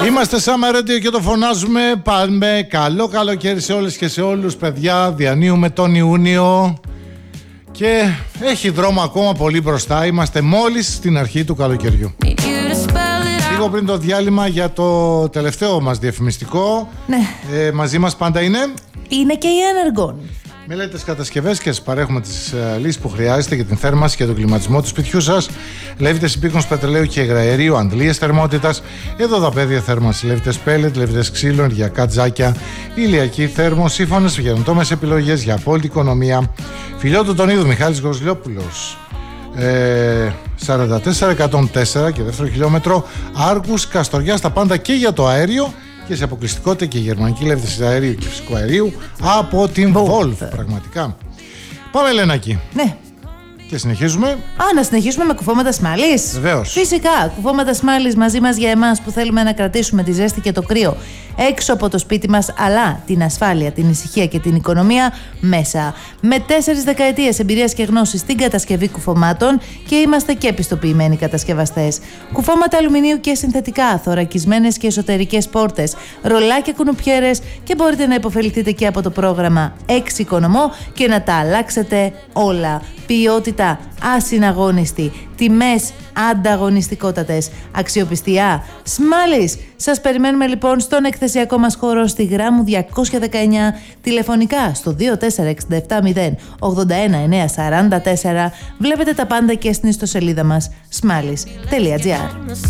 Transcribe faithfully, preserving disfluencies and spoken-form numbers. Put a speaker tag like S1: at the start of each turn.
S1: Είμαστε Summer Radio και το φωνάζουμε. Πάμε καλό καλοκαίρι σε όλες και σε όλους, παιδιά. Διανύουμε τον Ιούνιο και έχει δρόμο ακόμα πολύ μπροστά. Είμαστε μόλις στην αρχή του καλοκαιριού. Λίγο πριν το διάλειμμα για το τελευταίο μας διαφημιστικό.
S2: Ναι.
S1: ε, Μαζί μας πάντα είναι
S2: Είναι και η Energon.
S1: Μελέτες κατασκευές και σας παρέχουμε τις uh, λύσεις που χρειάζεται για την θέρμανση και τον κλιματισμό του σπιτιού σας. Λέβητες υπήκονος πετρελαίου και υγραερίου, αντλίες θερμότητας, εδωδαπέδια θέρμανση, λέβητες πέλετ, λέβητες ξύλο, ενεργειακά τζάκια, ηλιακή θέρμο, σύμφωνες και καινοτόμες επιλογές για απόλυτη οικονομία. Φιλιότου τον είδου Μιχάλης Γοσλιόπουλος. Ε, σαράντα τέσσερα εκατόν τέσσερα και δεύτερο χιλιόμετρο, Άργους, Καστοριά, στα πάντα και για το αέριο και σε αποκλειστικότητα και γερμανική λέβητες αερίου και φυσικού αερίου από την Volvo. Πραγματικά. Πάμε, Λένακη.
S2: Ναι.
S1: Και συνεχίζουμε.
S2: Α, να συνεχίσουμε με κουφώματα Σμάλης.
S1: Βεβαίως.
S2: Φυσικά, κουφώματα Σμάλης μαζί μας για εμάς που θέλουμε να κρατήσουμε τη ζέστη και το κρύο έξω από το σπίτι μας, αλλά την ασφάλεια, την ησυχία και την οικονομία μέσα. Με τέσσερις δεκαετίες εμπειρίας και γνώσης στην κατασκευή κουφωμάτων και είμαστε και επιστοποιημένοι κατασκευαστές. Κουφώματα αλουμινίου και συνθετικά, θωρακισμένες και εσωτερικές πόρτες, ρολάκια κουνουπιέρες και μπορείτε να υποφεληθείτε και από το πρόγραμμα Εξοικονομώ και να τα αλλάξετε όλα. Ποιότητα ασυναγώνιστη, τιμές ανταγωνιστικότατες, αξιοπιστία Σμάλης. Σας περιμένουμε λοιπόν στον εκθεσιακό μας χώρο στη Γράμμου διακόσια δεκαεννιά, τηλεφωνικά στο δύο τέσσερα έξι επτά μηδέν ογδόντα ένα εννιακόσια σαράντα τέσσερα. Βλέπετε τα πάντα και στην ιστοσελίδα μας σμάλης τελεία τζι άρ.